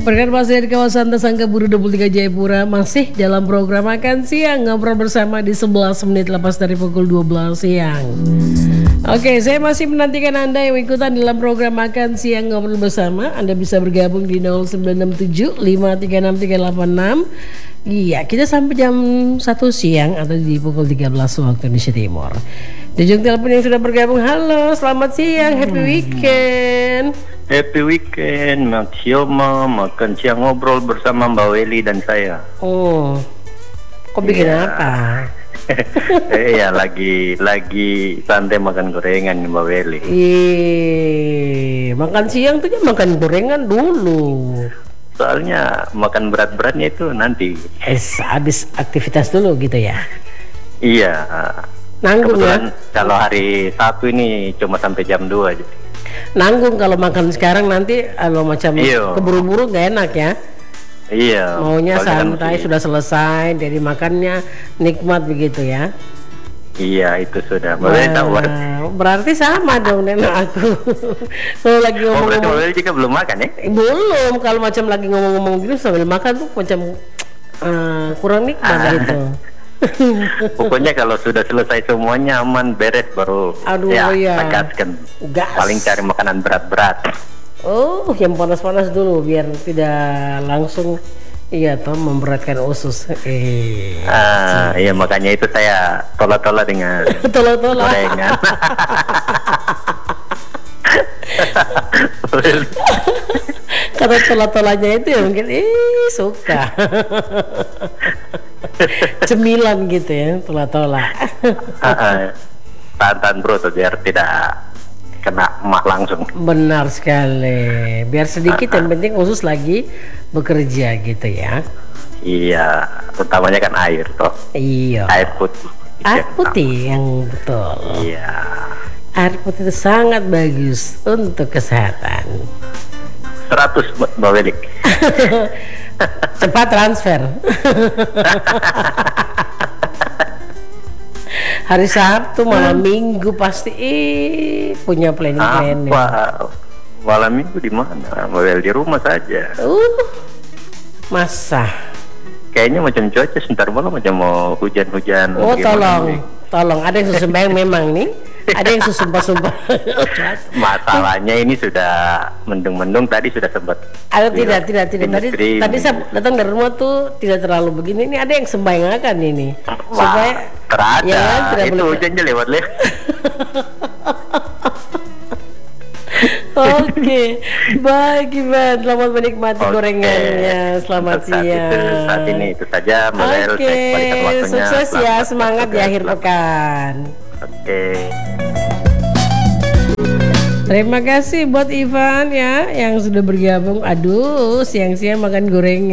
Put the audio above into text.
Rekan masih dari kawasan Tasangka Buru 23 Jayapura, masih dalam program Makan Siang, ngobrol bersama di 11 menit lepas dari pukul 12 siang. Oke, saya masih menantikan Anda yang ikutan dalam program Makan Siang ngobrol bersama. Anda bisa bergabung di 0967 536 386. Iya, kita sampai jam 1 siang atau di pukul 13 waktu Indonesia Timur. Di ujung telepon yang sudah bergabung, halo, selamat siang, happy weekend. Happy weekend, Maksioma, makan siang ngobrol bersama Mbak Weli dan saya. Oh, kok bikin apa? Iya, lagi santai makan gorengan Mbak Weli. Makan siang tuh makan gorengan dulu. Soalnya makan berat-beratnya itu nanti. Habis aktivitas dulu gitu ya? Iya. Nanggung kebetulan ya? Kalau hari Sabtu ini cuma sampai jam 2 aja. Nanggung kalau makan sekarang nanti kalau macam keburu-buru gak enak ya. Iya. Maunya santai, sudah selesai dari makannya nikmat begitu ya. Iya, itu sudah. Berarti sama dong nenek aku. Kalau lagi ngomong-ngomong. Berarti juga belum makan ya? Belum. Kalau macam lagi ngomong-ngomong gitu sambil makan tuh macam kurang nikmat gitu. Pokoknya kalau sudah selesai semuanya aman beres baru tegaskan. Paling cari makanan berat-berat. Oh, yang panas-panas dulu biar tidak langsung memberatkan usus. Iya, makanya itu saya tola-tola dengan gorengan. Kata tola-tolanya itu ya mungkin suka. Cemilan gitu ya, tola-tola. Tahan bro tuh biar tidak kena emak langsung. Benar sekali. Biar sedikit yang penting usus lagi bekerja gitu ya. Iya, utamanya kan air toh. Iya. Air putih. Air putih yang betul. Iya. Air putih itu sangat bagus untuk kesehatan. 100 Mbak Welik. Cepat transfer. Hari Sabtu malam Minggu pasti punya planning. Malam Minggu di mana? Mbak di rumah saja. Masa? Kayaknya macam cuaca sebentar malam macam mau hujan-hujan. Oh tolong ada yang susumbang memang nih. Ada yang susumpah-sumpah. Masalahnya ini sudah mendung-mendung, tadi sudah sempat. Ada tidak. Tadi saya datang dari rumah tuh tidak terlalu begini. Ini ada yang sembayangan ini. Supaya terada. Itu hujannya lewat. Oke, baik Ivan, selamat menikmati gorengannya. Selamat siang. Saat ini itu saja. Sukses ya, semangat di akhir pekan. Oke. Terima kasih buat Ivan ya yang sudah bergabung. Aduh, siang-siang makan gorengan.